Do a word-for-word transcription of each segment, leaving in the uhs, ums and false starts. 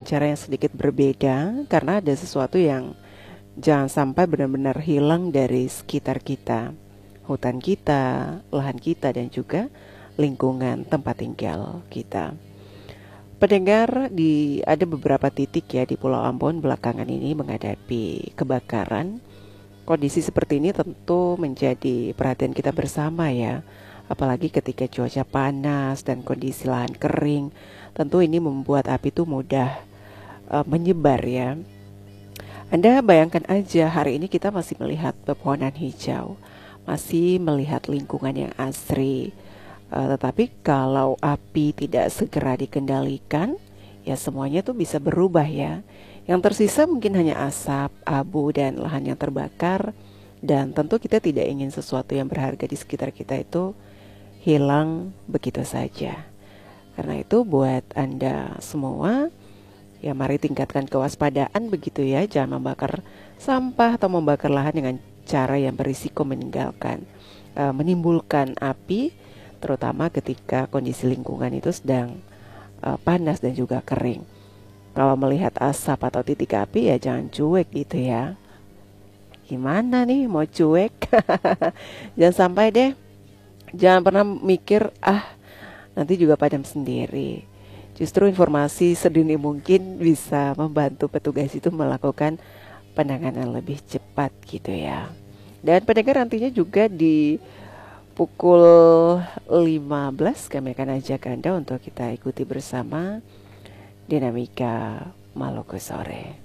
cara yang sedikit berbeda, karena ada sesuatu yang jangan sampai benar-benar hilang dari sekitar kita, hutan kita, lahan kita, dan juga lingkungan tempat tinggal kita. Pendengar, di ada beberapa titik ya di Pulau Ambon belakangan ini menghadapi kebakaran. Kondisi seperti ini tentu menjadi perhatian kita bersama ya. Apalagi ketika cuaca panas dan kondisi lahan kering, tentu ini membuat api itu mudah uh, menyebar ya. Anda bayangkan aja, hari ini kita masih melihat pepohonan hijau, masih melihat lingkungan yang asri. Uh, tetapi kalau api tidak segera dikendalikan, ya semuanya tuh bisa berubah ya. Yang tersisa mungkin hanya asap, abu, dan lahan yang terbakar. Dan tentu kita tidak ingin sesuatu yang berharga di sekitar kita itu hilang begitu saja. Karena itu buat Anda semua, ya mari tingkatkan kewaspadaan begitu ya. Jangan membakar sampah atau membakar lahan dengan cara yang berisiko meninggalkan, uh, menimbulkan api, terutama ketika kondisi lingkungan itu sedang uh, panas dan juga kering. Kalau melihat asap atau titik api ya jangan cuek gitu ya. Gimana nih mau cuek? Jangan sampai deh. Jangan pernah mikir, ah nanti juga padam sendiri. Justru informasi sedini mungkin bisa membantu petugas itu melakukan penanganan lebih cepat gitu ya. Dan pendengar, nantinya juga di pukul lima belas kami akan ajak Anda untuk kita ikuti bersama Dinamika Maluku Sore.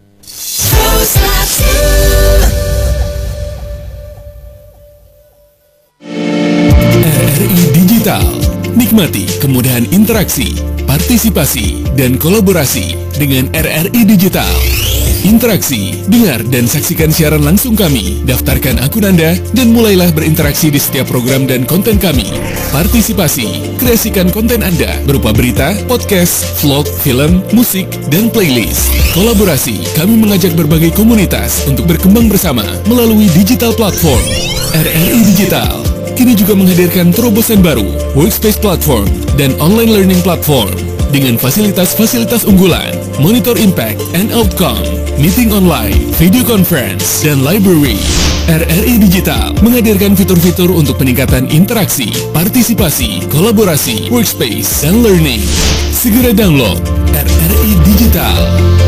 R R I Digital. Nikmati kemudahan interaksi, partisipasi, dan kolaborasi dengan R R I Digital. Interaksi, dengar dan saksikan siaran langsung kami, daftarkan akun Anda, dan mulailah berinteraksi di setiap program dan konten kami. Partisipasi, kreasikan konten Anda berupa berita, podcast, vlog, film, musik, dan playlist. Kolaborasi, kami mengajak berbagai komunitas untuk berkembang bersama melalui digital platform. R R I Digital kini juga menghadirkan terobosan baru, workspace platform, dan online learning platform dengan fasilitas-fasilitas unggulan, monitor impact and outcome, meeting online, video conference, dan library. R R I Digital menghadirkan fitur-fitur untuk peningkatan interaksi, partisipasi, kolaborasi, workspace, dan learning. Segera download R R I Digital.